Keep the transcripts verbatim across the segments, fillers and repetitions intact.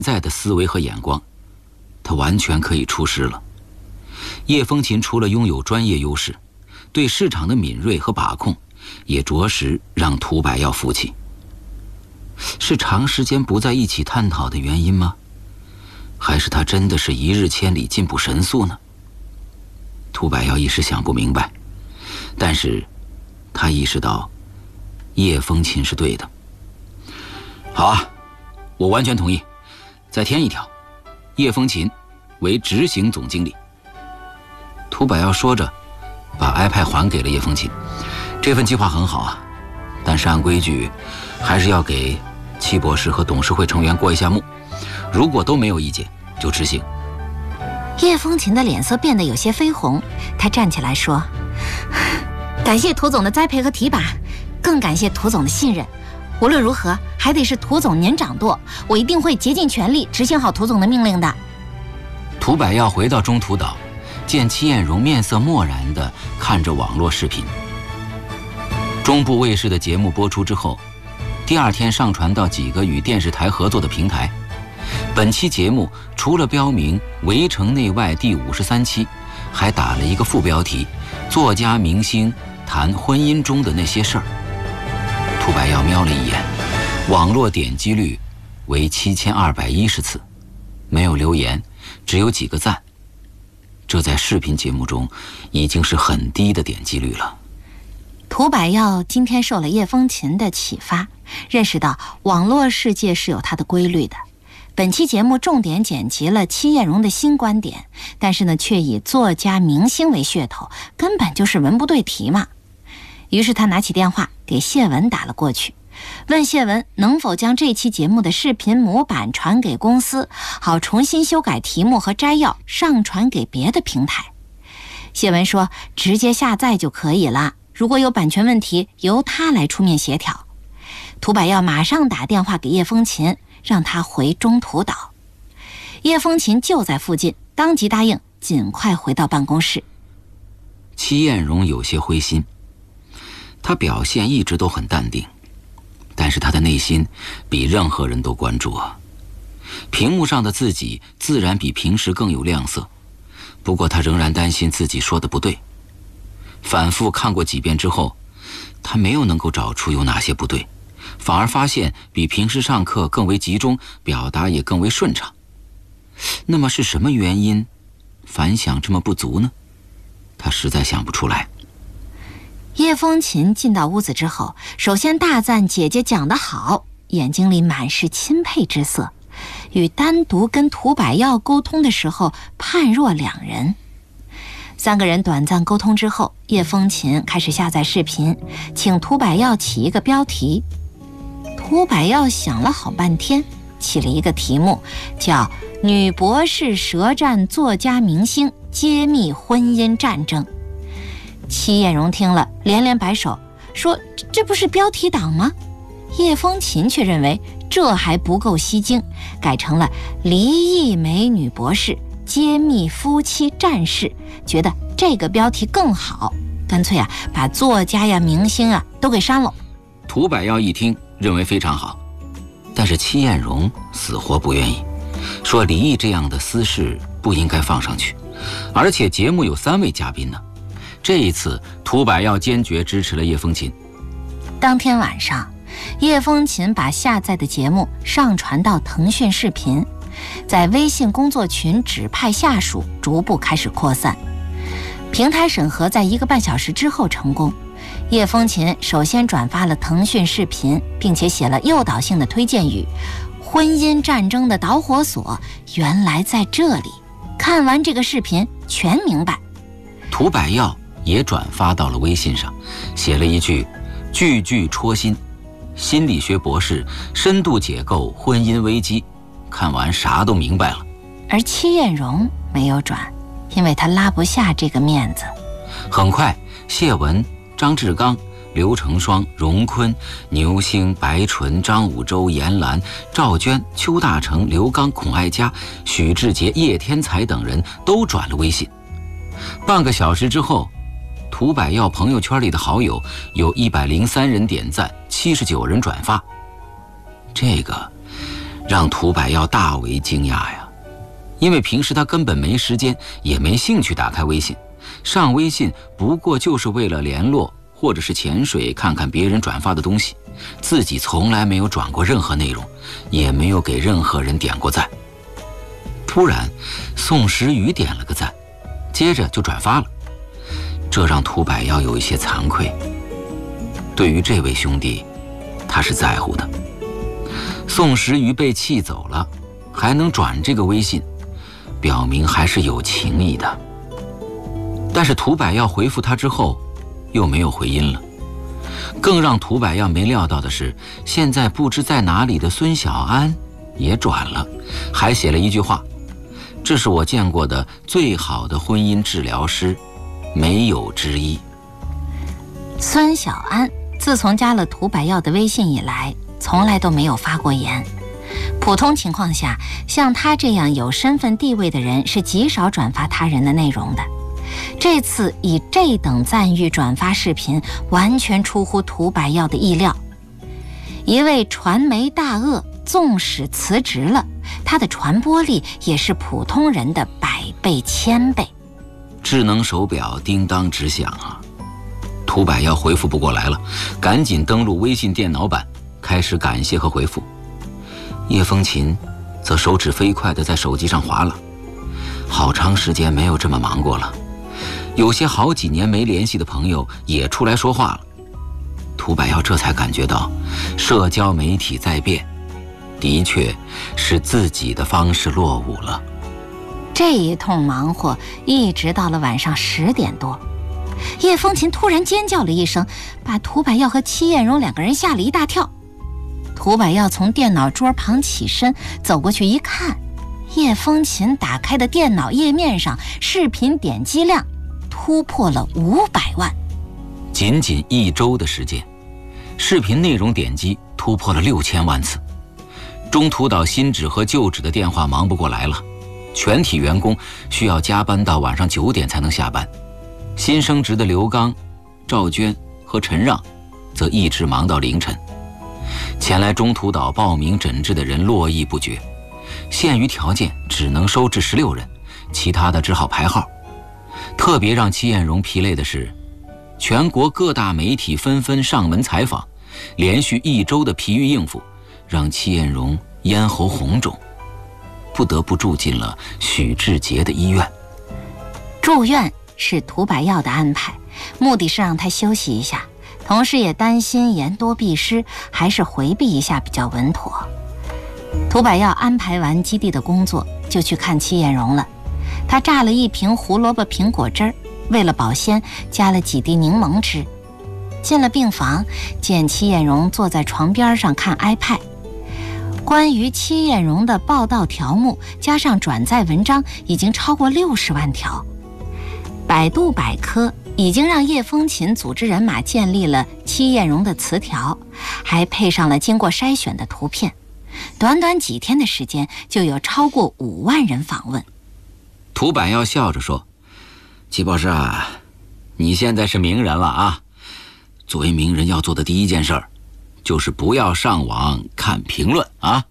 在的思维和眼光，他完全可以出师了。叶风琴除了拥有专业优势，对市场的敏锐和把控，也着实让涂百耀服气。是长时间不在一起探讨的原因吗？还是他真的是一日千里进步神速呢？涂百耀一时想不明白，但是他意识到叶风琴是对的。好啊，我完全同意，再添一条，叶风琴为执行总经理。涂百耀说着，把 iPad 还给了叶风琴。这份计划很好啊，但是按规矩，还是要给戚博士和董事会成员过一下目，如果都没有意见，就执行。 叶风琴的脸色变得有些绯红，她站起来说：“感谢涂总的栽培和提拔，更感谢涂总的信任。无论如何，还得是涂总您掌舵，我一定会竭尽全力执行好涂总的命令的。” 涂百耀回到中途岛，见戚艳荣面色漠然地看着网络视频。中部卫视的节目播出之后，第二天上传到几个与电视台合作的平台。本期节目除了标明围城内外第五十三期，还打了一个副标题：作家明星谈婚姻中的那些事儿。涂百耀瞄了一眼，网络点击率为七千二百一十次，没有留言，只有几个赞。这在视频节目中已经是很低的点击率了。 涂百耀今天受了叶风琴的启发，认识到网络世界是有它的规律的。本期节目重点剪辑了戚艳荣的新观点，但是呢，却以作家明星为噱头，根本就是文不对题嘛。于是他拿起电话给谢文打了过去，问谢文能否将这期节目的视频模板传给公司，好重新修改题目和摘要，上传给别的平台。谢文说直接下载就可以了，如果有版权问题，由他来出面协调。涂百耀马上打电话给叶风琴，让他回中途岛。叶风琴就在附近，当即答应尽快回到办公室。 戚艳荣有些灰心，他表现一直都很淡定，但是他的内心比任何人都关注啊。屏幕上的自己自然比平时更有亮色，不过他仍然担心自己说的不对。反复看过几遍之后，他没有能够找出有哪些不对，反而发现比平时上课更为集中，表达也更为顺畅。那么是什么原因反响这么不足呢？他实在想不出来。 叶风琴进到屋子之后，首先大赞姐姐讲得好，眼睛里满是钦佩之色，与单独跟涂百耀沟通的时候判若两人。三个人短暂沟通之后，叶风琴开始下载视频，请涂百耀起一个标题。涂百耀想了好半天，起了一个题目，叫女博士舌战作家明星，揭秘婚姻战争。戚艳荣听了连连摆手，说这不是标题党吗？叶风琴却认为这还不够吸睛，改成了离异美女博士揭秘夫妻战事，觉得这个标题更好，干脆啊把作家呀明星啊都给删了。 涂百耀一听认为非常好，但是戚艳荣死活不愿意，说离异这样的私事不应该放上去，而且节目有三位嘉宾呢。这一次涂百耀坚决支持了叶风琴。 当天晚上，叶风琴把下载的节目上传到腾讯视频，在微信工作群指派下属，逐步开始扩散。平台审核在一个半小时之后成功。叶风琴首先转发了腾讯视频，并且写了诱导性的推荐语：婚姻战争的导火索原来在这里，看完这个视频全明白。 涂百耀也转发到了微信上，写了一句句句戳心，心理学博士深度解构婚姻危机，看完啥都明白了。 而戚艳荣没有转，因为他拉不下这个面子。 很快，谢文、张志刚、刘成双、荣坤、牛星、白纯、张武周、严兰、赵娟、邱大成、刘刚、孔爱嘉、许志杰、叶天才等人都转了微信。半个小时之后，涂百耀朋友圈里的好友有一百零三人点赞，七十九人转发。这个让涂百耀大为惊讶呀。因为平时他根本没时间，也没兴趣打开微信，上微信不过就是为了联络或者是潜水看看别人转发的东西，自己从来没有转过任何内容，也没有给任何人点过赞。突然宋时瑜点了个赞，接着就转发了，这让涂百耀有一些惭愧。对于这位兄弟，他是在乎的。宋时瑜被气走了，还能转这个微信，表明还是有情谊的。但是涂百耀回复他之后又没有回音了。更让涂百耀没料到的是，现在不知在哪里的孙小安也转了，还写了一句话：这是我见过的最好的婚姻治疗师，没有之一。 孙小安自从加了涂百耀的微信以来，从来都没有发过言。普通情况下，像他这样有身份地位的人是极少转发他人的内容的。这次以这等赞誉转发视频，完全出乎涂百耀的意料。一位传媒大鳄纵使辞职了，他的传播力也是普通人的百倍千倍。 智能手表叮当直响啊！涂百耀回复不过来了，赶紧登录微信电脑版，开始感谢和回复。叶风琴则手指飞快地在手机上划了，好长时间没有这么忙过了。有些好几年没联系的朋友也出来说话了。涂百耀这才感觉到，社交媒体在变，的确是自己的方式落伍了。 这一通忙活一直到了晚上十点多，叶风琴突然尖叫了一声，把涂百耀和戚艳荣两个人吓了一大跳。涂百耀从电脑桌旁起身，走过去一看，叶风琴打开的电脑页面上视频点击量突破了五百万。 仅仅一周的时间，视频内容点击突破了六千万次。中途岛新址和旧址的电话忙不过来了，全体员工需要加班到晚上九点才能下班。新升职的刘刚、赵娟和陈让则一直忙到凌晨。前来中途岛报名诊治的人络绎不绝，限于条件只能收治十六人，其他的只好排号。特别让戚艳荣疲累的是，全国各大媒体纷纷上门采访，连续一周的疲于应付，让戚艳荣咽喉红肿，不得不住进了许志杰的医院。 住院是涂百耀的安排，目的是让他休息一下，同时也担心言多必失，还是回避一下比较稳妥。涂百耀安排完基地的工作，就去看戚艳荣了。他榨了一瓶胡萝卜苹果汁儿，为了保鲜，加了几滴柠檬汁。进了病房，见戚艳荣坐在床边上看 iPad。关于戚艳荣的报道条目加上转载文章已经超过六十万条。百度百科已经让叶风琴组织人马建立了戚艳荣的词条，还配上了经过筛选的图片。短短几天的时间，就有超过五万人访问。 涂百耀笑着说：“戚博士啊，你现在是名人了啊！作为名人要做的第一件事儿，就是不要上网看评论啊。”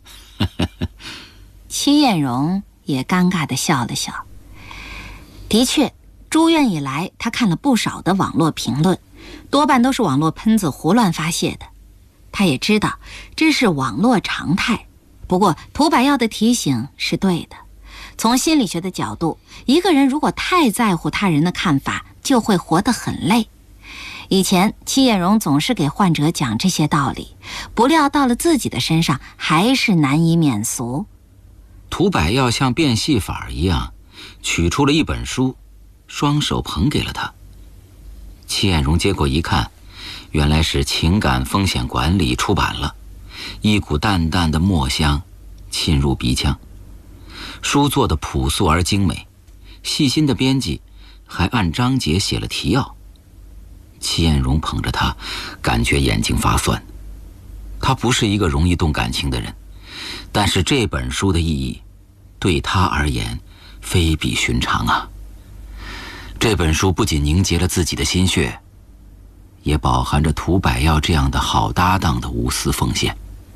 戚艳荣也尴尬地笑了笑。的确，住院以来，他看了不少的网络评论，多半都是网络喷子胡乱发泄的。他也知道这是网络常态，不过涂百耀的提醒是对的。从心理学的角度，一个人如果太在乎他人的看法，就会活得很累。以前戚艳荣总是给患者讲这些道理，不料到了自己的身上，还是难以免俗。 涂百耀像变戏法一样，取出了一本书，双手捧给了他。戚艳荣接过一看，原来是情感风险管理出版了，一股淡淡的墨香沁入鼻腔。书做的朴素而精美，细心的编辑还按章节写了提要。戚艳荣捧着它，感觉眼睛发酸。他不是一个容易动感情的人，但是这本书的意义对他而言非比寻常啊。这本书不仅凝结了自己的心血，也饱含着涂百耀这样的好搭档的无私奉献。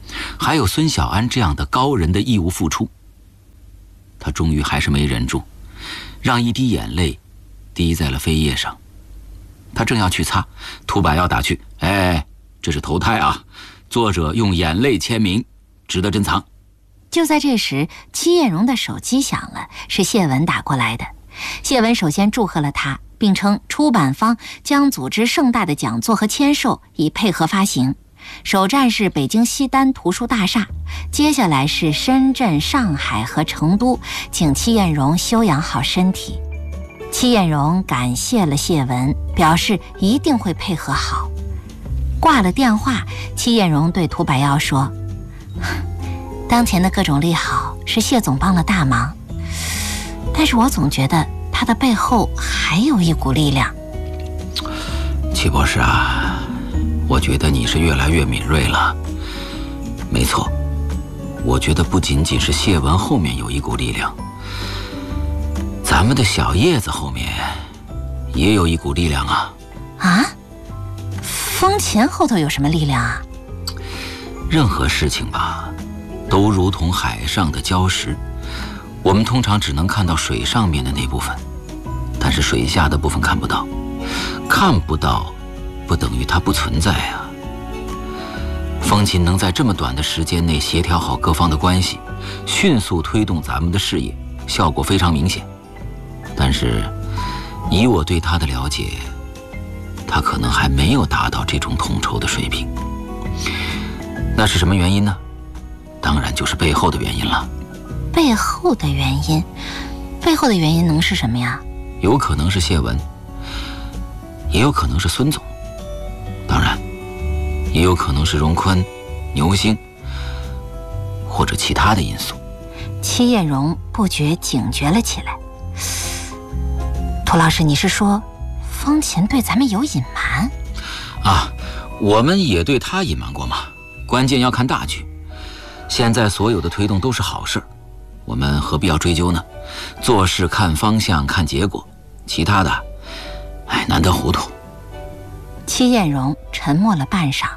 还有孙小安这样的高人的义务付出。他终于还是没忍住，让一滴眼泪滴在了扉页上。他正要去擦，涂百耀打趣：“哎，这是投胎啊，作者用眼泪签名，值得珍藏。” 就在这时，戚艳荣的手机响了，是谢文打过来的。谢文首先祝贺了他，并称出版方将组织盛大的讲座和签售，以配合发行。首站是北京西单图书大厦，接下来是深圳、上海和成都，请戚艳荣休养好身体。戚艳荣感谢了谢文，表示一定会配合好。挂了电话，戚艳荣对涂百耀说：“当前的各种利好是谢总帮了大忙，但是我总觉得他的背后还有一股力量。” 戚博士啊，我觉得你是越来越敏锐了。没错，我觉得不仅仅是谢文后面有一股力量，咱们的小叶子后面也有一股力量啊。 啊？风琴后头有什么力量啊？ 任何事情吧，都如同海上的礁石，我们通常只能看到水上面的那部分，但是水下的部分看不到。看不到不等于它不存在啊。风琴能在这么短的时间内协调好各方的关系，迅速推动咱们的事业，效果非常明显。但是以我对他的了解，他可能还没有达到这种统筹的水平。那是什么原因呢？当然就是背后的原因了。 背后的原因？背后的原因能是什么呀？ 有可能是谢文，也有可能是孙总，当然也有可能是荣坤、牛星或者其他的因素。 戚艳荣不觉警觉了起来。涂老师，你是说风琴对咱们有隐瞒？ 啊，我们也对他隐瞒过嘛，关键要看大局。现在所有的推动都是好事，我们何必要追究呢？做事看方向看结果，其他的哎，难得糊涂。 戚艳荣沉默了半晌。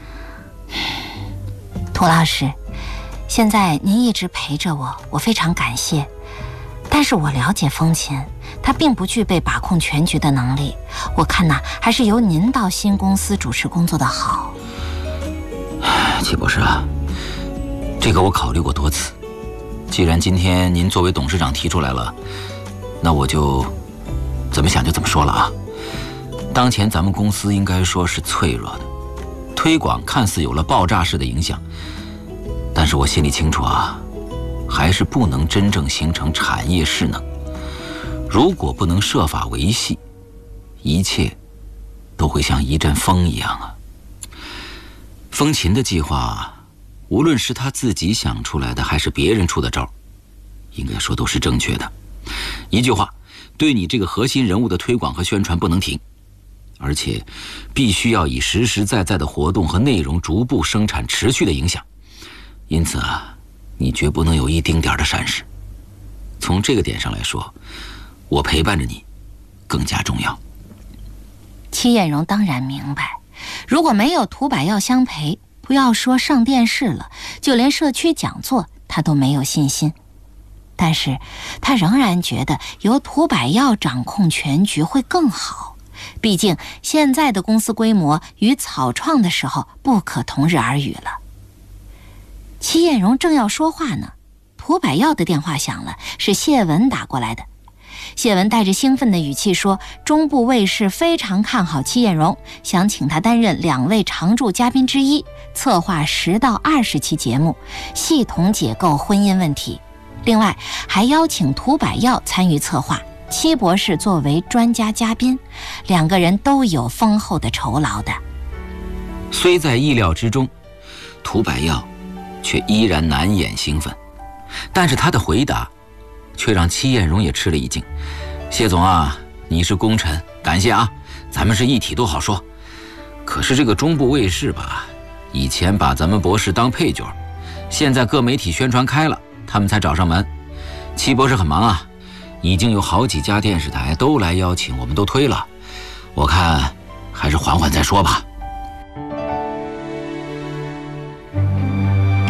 涂老师，现在您一直陪着我，我非常感谢。但是我了解风琴，他并不具备把控全局的能力。我看呐，还是由您到新公司主持工作的好。 戚博士啊，这个我考虑过多次。既然今天您作为董事长提出来了，那我就怎么想就怎么说了啊。当前咱们公司应该说是脆弱的，推广看似有了爆炸式的影响，但是我心里清楚啊，还是不能真正形成产业势能。如果不能设法维系，一切都会像一阵风一样啊。风琴的计划，无论是他自己想出来的，还是别人出的招，应该说都是正确的。一句话，对你这个核心人物的推广和宣传不能停，而且必须要以实实在在的活动和内容逐步生产持续的影响。因此啊，你绝不能有一丁点的闪失。从这个点上来说，我陪伴着你更加重要。 戚艳荣当然明白，如果没有涂百耀相陪，不要说上电视了，就连社区讲座他都没有信心。但是他仍然觉得由涂百耀掌控全局会更好，毕竟现在的公司规模与草创的时候不可同日而语了。戚艳荣正要说话呢，涂百耀的电话响了，是谢文打过来的。谢文带着兴奋的语气说，中部卫视非常看好戚艳荣，想请他担任两位常驻嘉宾之一，策划十到二十期节目，系统解构婚姻问题。另外还邀请涂百耀参与策划，戚博士作为专家嘉宾，两个人都有丰厚的酬劳的。 虽在意料之中，涂百耀却依然难掩兴奋，但是他的回答却让戚艳荣也吃了一惊。谢总啊，你是功臣，感谢啊，咱们是一体都好说。可是这个中部卫视吧，以前把咱们博士当配角，现在各媒体宣传开了，他们才找上门。戚博士很忙啊，已经有好几家电视台都来邀请，我们都推了，我看还是缓缓再说吧。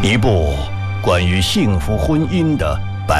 一部关于幸福婚姻的